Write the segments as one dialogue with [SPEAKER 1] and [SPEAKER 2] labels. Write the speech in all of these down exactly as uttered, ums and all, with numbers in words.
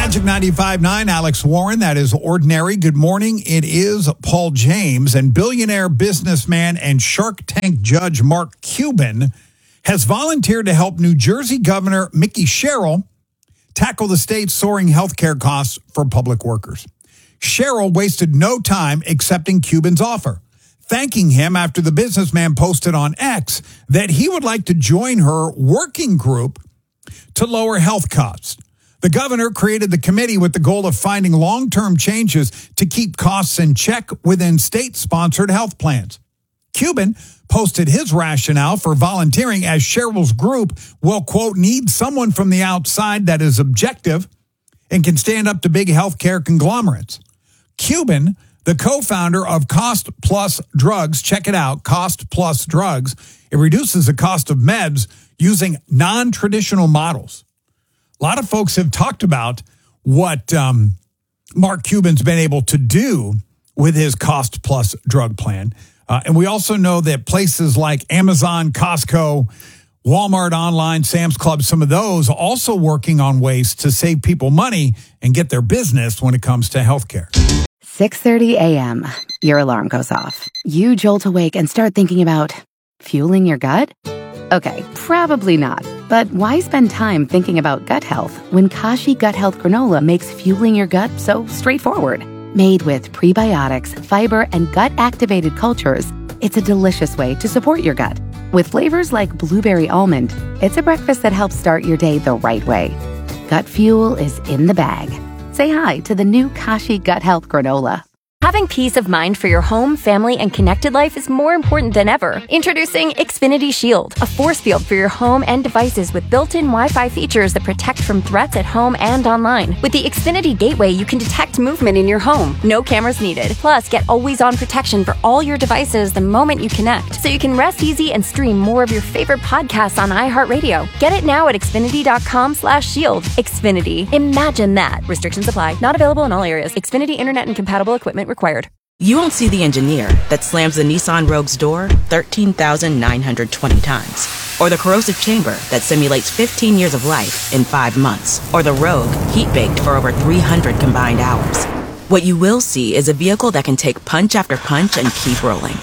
[SPEAKER 1] Magic ninety-five point nine, Alex Warren. That is Ordinary. Good morning. It is Paul James, and billionaire businessman and Shark Tank judge Mark Cuban has volunteered to help New Jersey Governor Mickey Sherrill tackle the state's soaring health care costs for public workers. Sherrill wasted no time accepting Cuban's offer, thanking him after the businessman posted on X that he would like to join her working group to lower health costs. The governor created the committee with the goal of finding long-term changes to keep costs in check within state-sponsored health plans. Cuban posted his rationale for volunteering as Sherrill's group will, quote, need someone from the outside that is objective and can stand up to big healthcare conglomerates. Cuban, the co-founder of Cost Plus Drugs, check it out, Cost Plus Drugs, it reduces the cost of meds using non-traditional models. A lot of folks have talked about what um, Mark Cuban's been able to do with his Cost Plus drug plan. Uh, and we also know that places like Amazon, Costco, Walmart Online, Sam's Club, some of those are also working on ways to save people money and get their business when it comes to healthcare.
[SPEAKER 2] six thirty a.m. Your alarm goes off. You jolt awake and start thinking about fueling your gut? Okay, probably not. But why spend time thinking about gut health when Kashi Gut Health Granola makes fueling your gut so straightforward? Made with prebiotics, fiber, and gut-activated cultures, it's a delicious way to support your gut. With flavors like blueberry almond, it's a breakfast that helps start your day the right way. Gut fuel is in the bag. Say hi to the new Kashi Gut Health Granola.
[SPEAKER 3] Having peace of mind for your home, family, and connected life is more important than ever. Introducing Xfinity Shield, a force field for your home and devices with built-in Wi-Fi features that protect from threats at home and online. With the Xfinity Gateway, you can detect movement in your home. No cameras needed. Plus, get always-on protection for all your devices the moment you connect, so you can rest easy and stream more of your favorite podcasts on iHeartRadio. Get it now at Xfinity.com slash shield. Xfinity. Imagine that. Restrictions apply. Not available in all areas. Xfinity Internet and compatible equipment required.
[SPEAKER 4] You won't see the engineer that slams the Nissan Rogue's door thirteen thousand nine hundred twenty times. Or the corrosive chamber that simulates fifteen years of life in five months. Or the Rogue heat-baked for over three hundred combined hours. What you will see is a vehicle that can take punch after punch and keep rolling.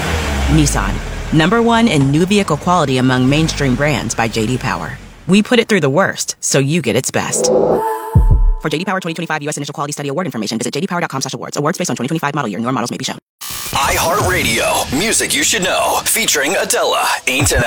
[SPEAKER 4] Nissan, number one in new vehicle quality among mainstream brands by J D Power. We put it through the worst, so you get its best. For J D Power twenty twenty-five U S Initial Quality Study Award information, visit j d power dot com slash awards. Awards based on twenty twenty-five model year. Newer models may be shown.
[SPEAKER 5] iHeartRadio, music you should know, featuring Adela, Ain't An